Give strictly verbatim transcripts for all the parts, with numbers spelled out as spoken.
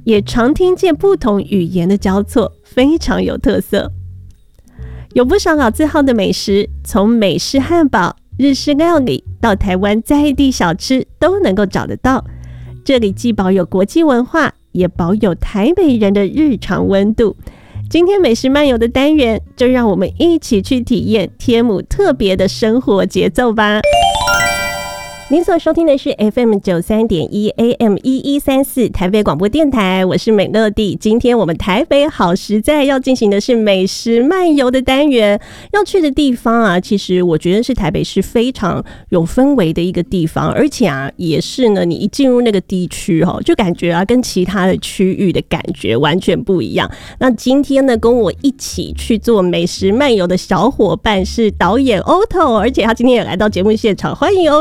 也常听见不同语言的交错，非常有特色。有不少老字号的美食，从美式汉堡、日式料理到台湾在地小吃都能够找得到。这里既保有国际文化，也保有台北人的日常温度。今天美食漫游的单元，就让我们一起去体验天母特别的生活节奏吧。您所收听的是 F M 九十三点一 A M 一一三四台北广播电台，我是美乐蒂。今天我们台北好实在要进行的是美食漫游的单元，要去的地方啊，其实我觉得是台北市非常有氛围的一个地方，而且啊，也是呢，你一进入那个地区哈，就感觉啊，跟其他的区域的感觉完全不一样。那今天呢，跟我一起去做美食漫游的小伙伴是导演 Otto， 而且他今天也来到节目现场，欢迎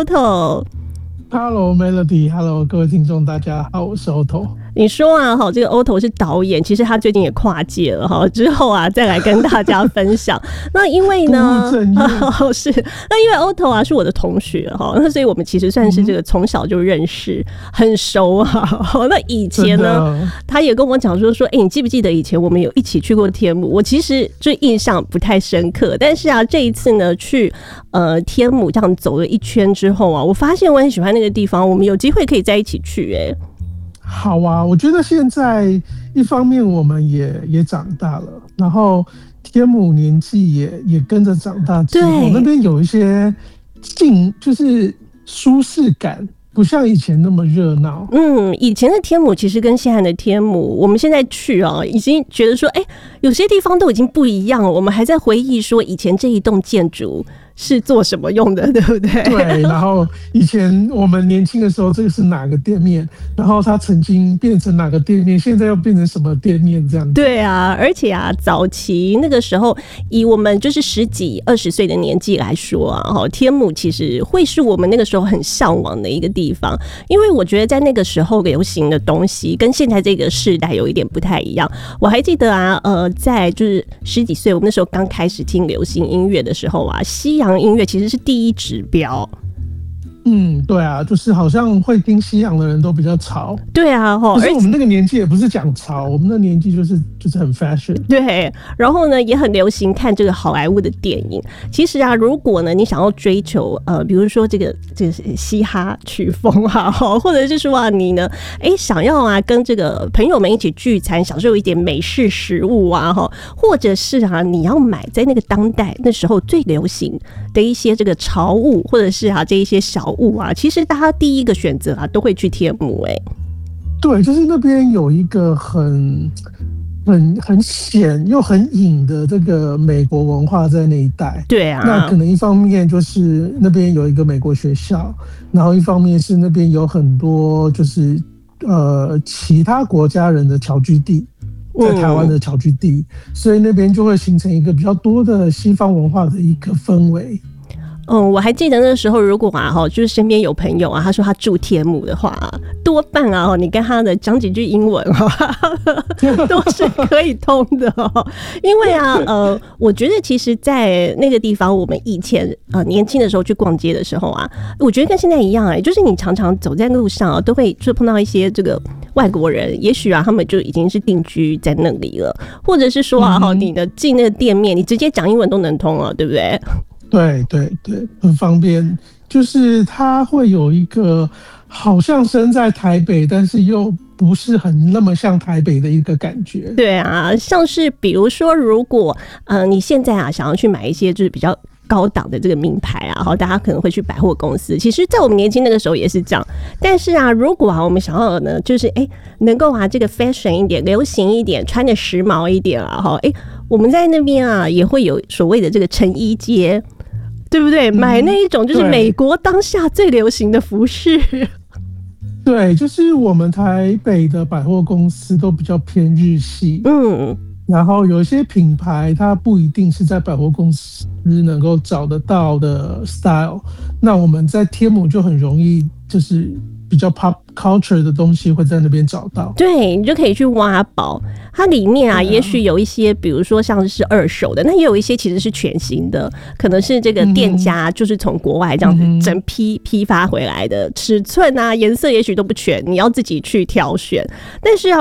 Otto。Hello Melody，Hello 各位听众，大家好，我是 Otto。 你说啊，哈，这个 Otto 是导演，其实他最近也跨界了哈，之后啊再来跟大家分享。那因为呢，是那因为 Otto 啊是我的同学哈，那所以我们其实算是这个从小就认识，很熟啊。那以前呢，他也跟我讲说说，哎、欸，你记不记得以前我们有一起去过天母？我其实就印象不太深刻，但是啊，这一次呢去呃天母这样走了一圈之后啊，我发现我很喜欢那个地方，我们有机会可以在一起去、欸，哎。 好啊，我觉得现在一方面我们也也长大了，然后天母年纪也也跟着长大之后，那边有一些静，就是舒适感，不像以前那么热闹。 嗯，以前的天母其实跟现在的天母，我们现在去啊，已经觉得说，哎、欸，有些地方都已经不一样了。我们还在回忆说，以前这一栋建筑是做什么用的，对不对？ 对，然后以前我们年轻的时候，这个是哪个店面，然后它曾经变成哪个店面，现在又变成什么店面这样子。 对啊，而且啊，早期那个时候，以我们就是十几、二十岁的年纪来说啊，天母其实会是我们那个时候很向往的一个地方，因为我觉得在那个时候流行的东西跟现在这个世代有一点不太一样。我还记得啊，呃，在就是十几岁，我们那时候刚开始听流行音乐的时候啊，西洋音乐其实是第一指标。 嗯，对啊，就是好像会听西洋的人都比较潮。 对啊， 可是我们那个年纪也不是讲潮，我们那年纪就是就是很 fashion。 对，然后呢也很流行看这个好莱坞的电影。其实啊，如果呢你想要追求呃，比如说这个这个嘻哈曲风啊，或者是说啊你呢，哎想要啊跟这个朋友们一起聚餐，享受一点美式食物啊，或者是啊你要买在那个当代那时候最流行的一些这个潮物，或者是啊这一些小物啊，其实大家第一个选择啊都会去天母。哎、欸， 对，就是那边有一个很很很显又很隐的这个美国文化在那一带。 对啊， 那可能一方面就是那边有一个美国学校，然后一方面是那边有很多就是呃其他国家人的侨居地，在台湾的侨居地、嗯，所以那边就会形成一个比较多的西方文化的一个氛围。 嗯，我还记得那时候，如果啊，就是身边有朋友啊，他说他住天母的话，多半啊，你跟他的讲几句英文都是可以通的。因为啊，呃，我觉得其实，在那个地方，我们以前呃年轻的时候去逛街的时候啊，我觉得跟现在一样哎、欸，就是你常常走在路上啊，都会就碰到一些这个外国人，也许啊，他们就已经是定居在那里了，或者是说啊，嗯、你的进那个店面，你直接讲英文都能通啊，对不对？ 对对对，很方便。就是它会有一个好像身在台北，但是又不是很那么像台北的一个感觉。 对啊，像是比如说，如果呃你现在啊想要去买一些就是比较高档的这个名牌啊，好，大家可能会去百货公司。其实，在我们年轻那个时候也是这样。但是啊，如果啊我们想要的呢，就是哎、欸、能够啊这个 fashion 一点、流行一点、穿的时髦一点啊，哈，哎我们在那边啊也会有所谓的这个成衣街。对不对？买那一种就是美国当下最流行的服饰。 对，就是我们台北的百货公司都比较偏日系，嗯，然后有一些品牌它不一定是在百货公司能够找得到的 style， 那我们在天母就很容易就是比较 pop culture 的东西会在那边找到。 对，你就可以去挖宝。它里面啊，也许有一些，比如说像是二手的，那也有一些其实是全新的，可能是这个店家就是从国外这样子整批批发回来的，尺寸啊、颜色也许都不全，你要自己去挑选。但是啊，